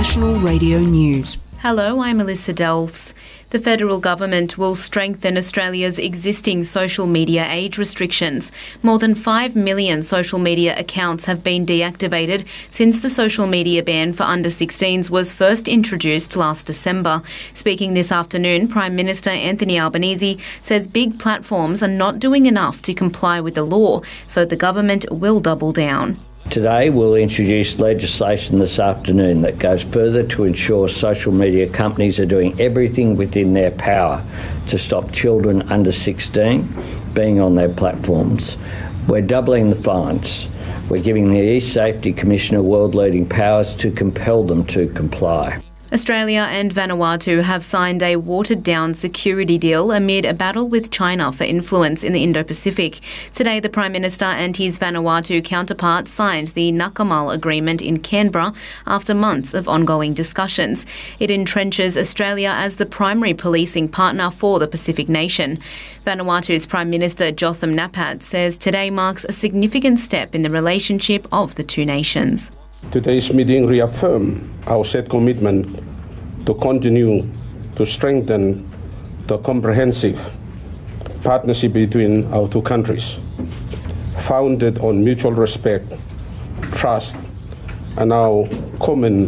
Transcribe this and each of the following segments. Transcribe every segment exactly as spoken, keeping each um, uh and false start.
National Radio News. Hello, I'm Melissa Delves. The federal government will strengthen Australia's existing social media age restrictions. More than five million social media accounts have been deactivated since the social media ban for under sixteens was first introduced last December. Speaking this afternoon, Prime Minister Anthony Albanese says big platforms are not doing enough to comply with the law, so the government will double down. Today we'll introduce legislation this afternoon that goes further to ensure social media companies are doing everything within their power to stop children under sixteen being on their platforms. We're doubling the fines. We're giving the eSafety Commissioner world-leading powers to compel them to comply. Australia and Vanuatu have signed a watered-down security deal amid a battle with China for influence in the Indo-Pacific. Today, the Prime Minister and his Vanuatu counterpart signed the Nakamal Agreement in Canberra after months of ongoing discussions. It entrenches Australia as the primary policing partner for the Pacific nation. Vanuatu's Prime Minister Jotham Napat says today marks a significant step in the relationship of the two nations. Today's meeting reaffirmed our set commitment to continue to strengthen the comprehensive partnership between our two countries, founded on mutual respect, trust, and our common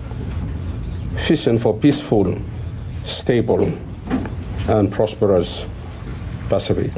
vision for peaceful, stable, and prosperous Pacific.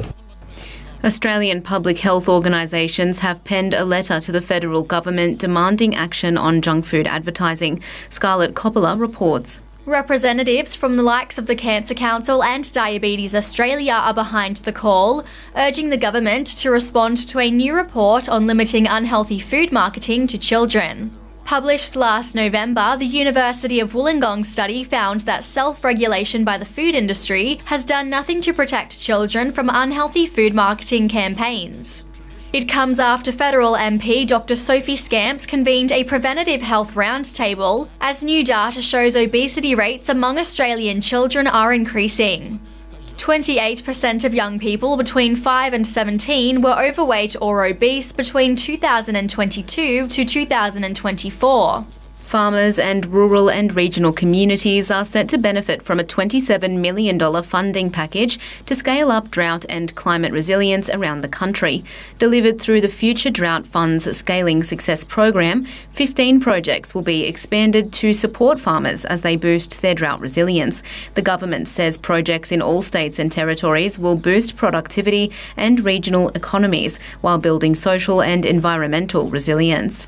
Australian public health organisations have penned a letter to the federal government demanding action on junk food advertising. Scarlett Coppola reports. Representatives from the likes of the Cancer Council and Diabetes Australia are behind the call, urging the government to respond to a new report on limiting unhealthy food marketing to children. Published last November, the University of Wollongong study found that self-regulation by the food industry has done nothing to protect children from unhealthy food marketing campaigns. It comes after federal M P Doctor Sophie Scamps convened a preventative health roundtable, as new data shows obesity rates among Australian children are increasing. twenty-eight percent of young people between five and seventeen were overweight or obese between two thousand twenty-two to two thousand twenty-four. Farmers and rural and regional communities are set to benefit from a twenty-seven million dollars funding package to scale up drought and climate resilience around the country. Delivered through the Future Drought Fund's Scaling Success program, fifteen projects will be expanded to support farmers as they boost their drought resilience. The government says projects in all states and territories will boost productivity and regional economies while building social and environmental resilience.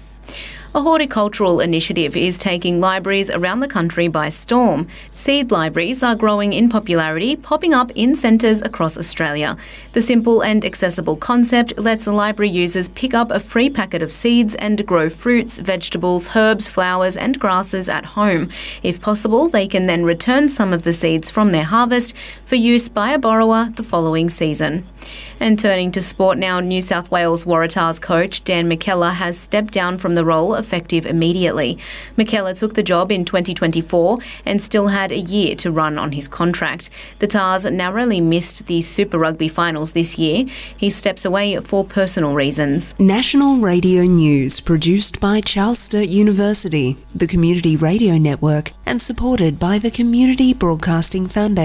A horticultural initiative is taking libraries around the country by storm. Seed libraries are growing in popularity, popping up in centres across Australia. The simple and accessible concept lets the library users pick up a free packet of seeds and grow fruits, vegetables, herbs, flowers and grasses at home. If possible, they can then return some of the seeds from their harvest for use by a borrower the following season. And turning to sport now, New South Wales Waratahs coach Dan McKellar has stepped down from the role effective immediately. McKellar took the job in twenty twenty-four and still had a year to run on his contract. The Tars narrowly missed the Super Rugby finals this year. He steps away for personal reasons. National Radio News produced by Charles Sturt University, the Community Radio Network, and supported by the Community Broadcasting Foundation.